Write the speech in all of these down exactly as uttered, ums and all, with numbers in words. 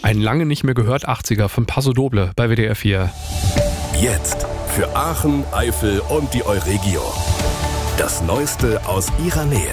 Ein lange nicht mehr gehört achtziger von Paso Doble bei W D R vier. Jetzt für Aachen, Eifel und die Euregio. Das Neueste aus ihrer Nähe.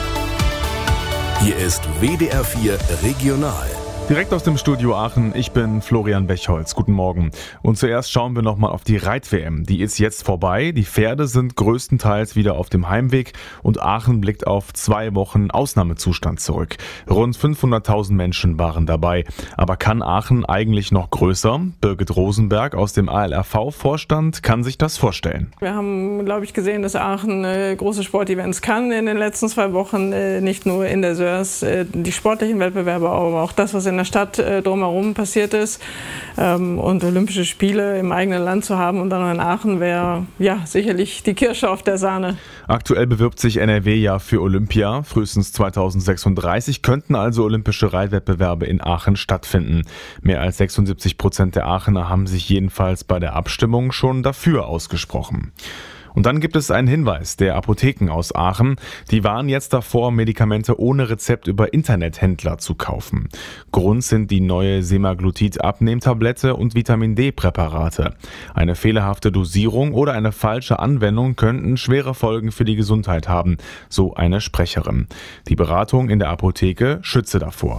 Hier ist W D R vier Regional. Direkt aus dem Studio Aachen, ich bin Florian Bechholz. Guten Morgen. Und zuerst schauen wir nochmal auf die Reit-W M. Die ist jetzt vorbei. Die Pferde sind größtenteils wieder auf dem Heimweg und Aachen blickt auf zwei Wochen Ausnahmezustand zurück. Rund fünfhunderttausend Menschen waren dabei. Aber kann Aachen eigentlich noch größer? Birgit Rosenberg aus dem A L R V-Vorstand kann sich das vorstellen. Wir haben, glaube ich, gesehen, dass Aachen äh, große Sportevents kann in den letzten zwei Wochen. Äh, nicht nur in der Sörs, äh, die sportlichen Wettbewerbe, aber auch das, was in der Stadt äh, drumherum passiert ist. Ähm, und Olympische Spiele im eigenen Land zu haben und dann noch in Aachen wäre ja sicherlich die Kirsche auf der Sahne. Aktuell bewirbt sich N R W ja für Olympia. Frühestens zweitausendsechsunddreißig könnten also olympische Reitwettbewerbe in Aachen stattfinden. Mehr als sechsundsiebzig Prozent der Aachener haben sich jedenfalls bei der Abstimmung schon dafür ausgesprochen. Und dann gibt es einen Hinweis der Apotheken aus Aachen. Die warnen jetzt davor, Medikamente ohne Rezept über Internethändler zu kaufen. Grund sind die neue Semaglutid-Abnehmtablette und Vitamin-D-Präparate. Eine fehlerhafte Dosierung oder eine falsche Anwendung könnten schwere Folgen für die Gesundheit haben, so eine Sprecherin. Die Beratung in der Apotheke schütze davor.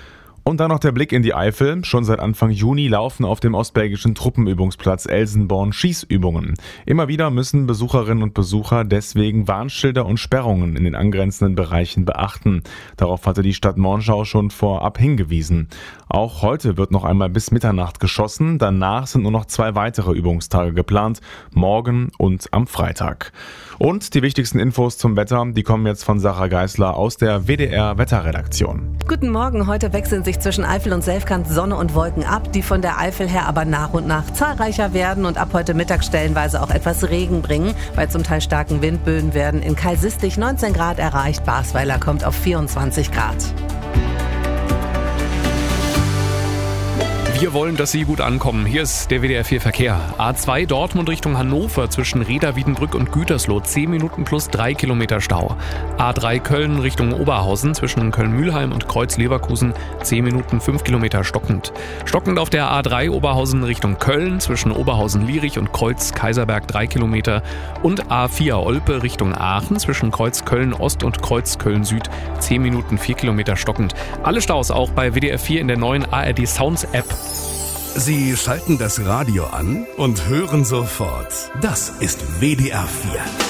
Und dann noch der Blick in die Eifel. Schon seit Anfang Juni laufen auf dem ostbelgischen Truppenübungsplatz Elsenborn Schießübungen. Immer wieder müssen Besucherinnen und Besucher deswegen Warnschilder und Sperrungen in den angrenzenden Bereichen beachten. Darauf hatte die Stadt Monschau schon vorab hingewiesen. Auch heute wird noch einmal bis Mitternacht geschossen. Danach sind nur noch zwei weitere Übungstage geplant, morgen und am Freitag. Und die wichtigsten Infos zum Wetter, die kommen jetzt von Sarah Geisler aus der W D R Wetterredaktion. Guten Morgen, heute wechseln sich zwischen Eifel und Selfkant Sonne und Wolken ab, die von der Eifel her aber nach und nach zahlreicher werden und ab heute Mittag stellenweise auch etwas Regen bringen. Bei zum Teil starken Windböen werden in Kaisistig neunzehn Grad erreicht, Basweiler kommt auf vierundzwanzig Grad. Wir wollen, dass Sie gut ankommen. Hier ist der W D R vier Verkehr. A zwei Dortmund Richtung Hannover zwischen Reda, Wiedenbrück und Gütersloh. zehn Minuten plus drei Kilometer Stau. A drei Köln Richtung Oberhausen zwischen Köln-Mühlheim und Kreuz-Leverkusen. zehn Minuten fünf Kilometer stockend. Stockend auf der A drei Oberhausen Richtung Köln zwischen Oberhausen-Lierich und Kreuz-Kaiserberg drei Kilometer. Und A vier Olpe Richtung Aachen zwischen Kreuz-Köln-Ost und Kreuz-Köln-Süd. zehn Minuten vier Kilometer stockend. Alle Staus auch bei W D R vier in der neuen A R D Sounds App. Sie schalten das Radio an und hören sofort. Das ist W D R vier.